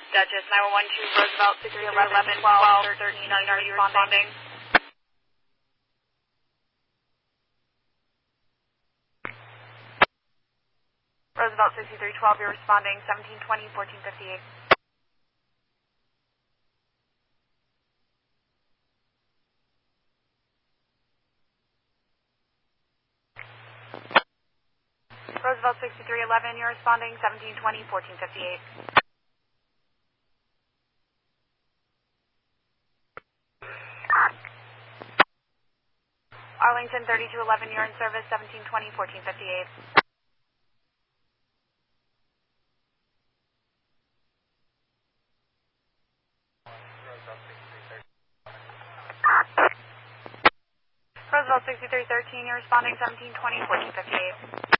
Duchess 9112 Roosevelt 6311 12 13. Are you responding? Roosevelt 6312, you're responding 1720 1458. Roosevelt 6311, you're responding 1720 1458. Arlington 3211, you're in service 1720 1458. Roosevelt 6313, you're responding 1720 1458.